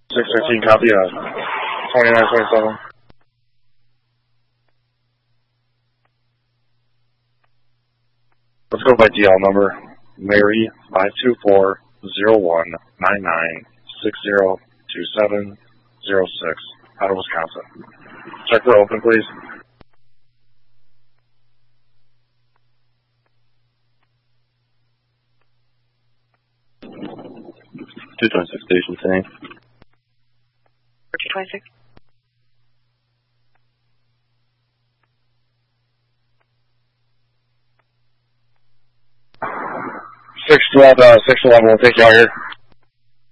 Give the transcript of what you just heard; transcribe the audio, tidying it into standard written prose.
613, copy, 2927. Let's go by DL number, Mary 524-0199-602706, out of Wisconsin. Check for open, please. 226 station saying. 226. Six 611 will take you out here.